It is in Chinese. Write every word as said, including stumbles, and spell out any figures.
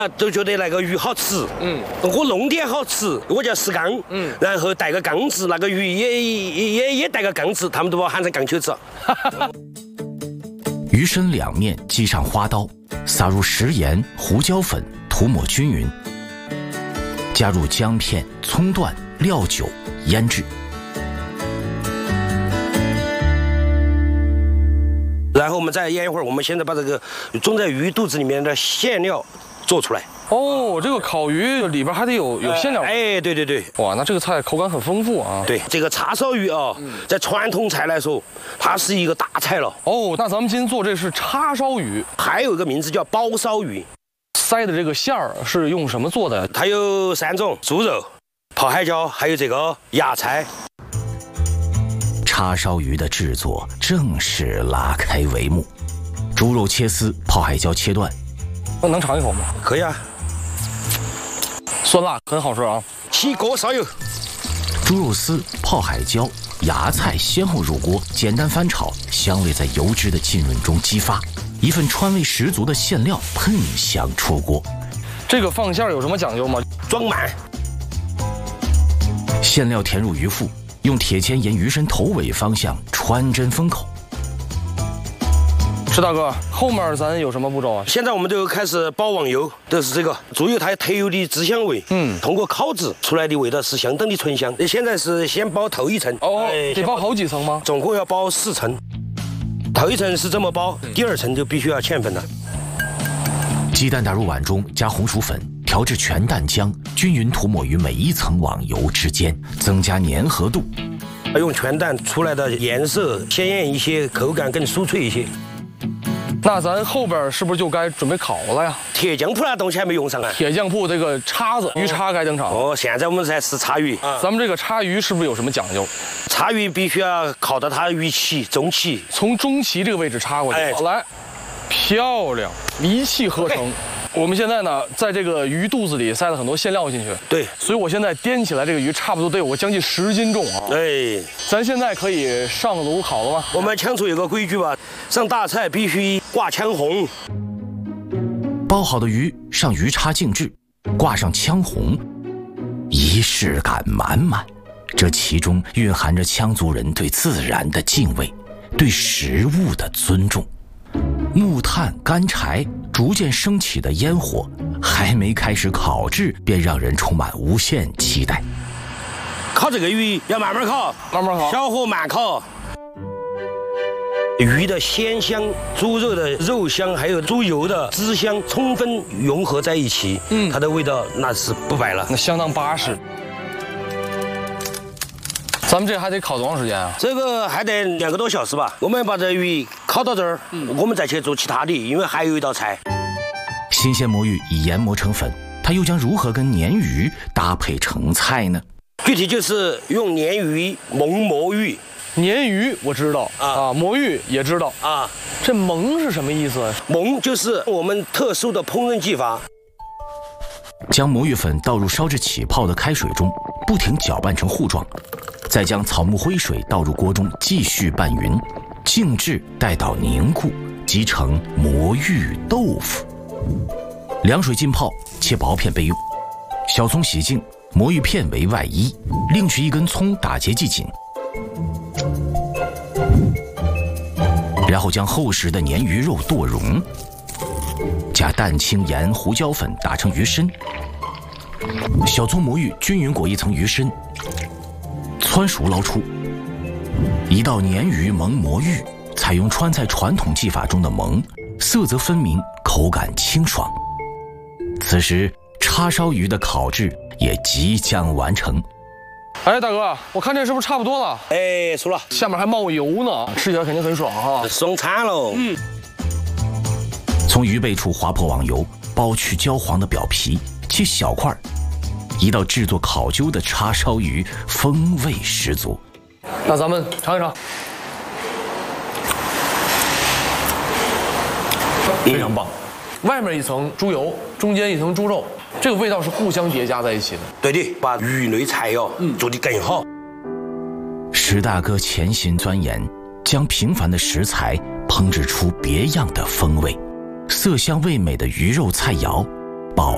都觉得那个鱼好吃，嗯，我弄点好吃，我叫石缸，嗯，然后带个缸子，那个鱼也也也也带个缸子，他们都把我喊成缸球子。 鱼身两面系上花刀，撒入食盐、胡椒粉，涂抹均匀，加入姜片、葱段、料酒，腌制。 然后我们再腌一会儿，我们现在把这个种在鱼肚子里面的馅料做出来。 哦，这个烤鱼里边还得有有馅料。 哎，对对对。 哇，那这个菜口感很丰富啊。 对，这个叉烧鱼啊，在传统菜来说，它是一个大菜了。 哦，那咱们今天做这是叉烧鱼， 还有一个名字叫包烧鱼。 塞的这个馅儿是用什么做的？ 它有三种：猪肉、泡海椒，还有这个芽菜。 叉烧鱼的制作正式拉开帷幕，猪肉切丝，泡海椒切断。 那能尝一口吗？ 可以啊。 酸辣很好吃啊！ 起锅烧油， 猪肉丝、泡海椒、芽菜先后入锅，简单翻炒，香味在油脂的浸润中激发，一份川味十足的馅料喷香出锅。 这个放馅有什么讲究吗？ 装满。 馅料填入鱼腹，用铁钳沿鱼身头尾方向穿针封口。 石大哥，后面咱有什么步骤啊？ 现在我们就开始包网油，都是这个猪油它特有的汁香味，嗯，通过烤制出来的味道是相当的醇香。现在是先包头一层， 哦，哎、得包好几层吗？ 总共要包四层。头一层是这么包，第二层就必须要芡粉了。 鸡蛋打入碗中，加红薯粉，调至全蛋浆，均匀涂抹于每一层网油之间，增加粘合度。 用全蛋出来的颜色鲜艳一些，口感更酥脆一些。 那咱后边是不是就该准备烤了呀？ 铁匠铺那东西还没用上啊。 铁匠铺这个叉子，鱼叉该登场。 哦，现在我们在吃叉鱼。 啊、咱们这个叉鱼是不是有什么讲究？ 叉鱼必须要烤到它鱼鳍、中鳍， 从中鳍这个位置插过去。哎、来，漂亮，一气呵成。我们现在呢，在这个鱼肚子里塞了很多馅料进去。 对， 所以我现在掂起来这个鱼，差不多得有个将近十斤重啊。 哎， 咱现在可以上炉烤了吗？ 我们强处有个规矩吧，上大菜必须挂枪红。 包好的鱼上鱼叉静置，挂上枪红，仪式感满满。这其中蕴含着羌族人对自然的敬畏，对食物的尊重。木炭、干柴逐渐升起的烟火，还没开始烤制，便让人充满无限期待。 烤这个鱼要慢慢烤， 慢慢烤， 小火慢烤。鱼的鲜香、猪肉的肉香，还有猪油的汁香，充分融合在一起，嗯，它的味道那是不摆了， 那相当巴适。咱们这还得烤多长时间啊？ 这个还得两个多小时吧。我们把这鱼烤到这儿，嗯，我们再去做其他的，因为还有一道菜。 新鲜魔芋已研磨成粉，它又将如何跟鲶鱼搭配成菜呢？ 具体就是用鲶鱼蒙魔芋。 鲶鱼我知道啊，啊，魔芋也知道啊。这蒙是什么意思？ 蒙就是我们特殊的烹饪技法。 将魔芋粉倒入烧至起泡的开水中，不停搅拌成糊状，再将草木灰水倒入锅中，继续拌匀，静置待到凝固，即成魔芋豆腐。凉水浸泡，切薄片备用。小葱洗净，魔芋片为外衣，另取一根葱打结系紧。然后将厚实的鲶鱼肉剁蓉，加蛋清、盐、胡椒粉打成鱼身。小葱、魔芋均匀裹一层鱼身，汆熟捞出。一道鲶鱼蒙魔芋，采用川菜传统技法中的蒙，色泽分明，口感清爽。此时叉烧鱼的烤制也即将完成。 哎，大哥，我看这是不是差不多了？ 哎，熟了， 下面还冒油呢，吃起来肯定很爽哈， 爽餐喽。嗯。 从鱼背处划破网油，剥去焦黄的表皮，切小块，一道制作考究的叉烧鱼，风味十足。 那咱们尝一尝，非常棒。外面一层猪油，中间一层猪肉。这个味道是互相叠加在一起的。 对的，把鱼类菜肴嗯做得更好。 石大哥潜心钻研，将平凡的食材烹制出别样的风味，色香味美的鱼肉菜肴